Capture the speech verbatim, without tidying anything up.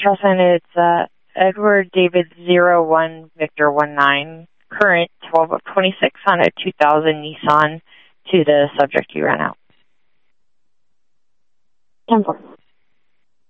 Charleston, it's uh, Edward David zero one Victor one nine, current twelve of twenty-six on a two thousand Nissan to the subject you ran out. ten four.